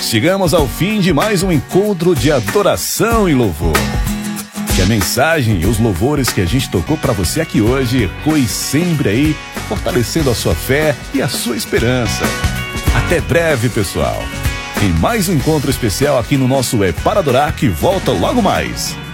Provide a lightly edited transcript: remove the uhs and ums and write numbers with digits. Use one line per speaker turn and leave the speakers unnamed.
chegamos ao fim de mais um encontro de adoração e louvor. Que a mensagem e os louvores que a gente tocou para você aqui hoje ecoe sempre aí, fortalecendo a sua fé e a sua esperança. Até breve, pessoal. Em mais um encontro especial aqui no nosso É Para Adorar, que volta logo mais.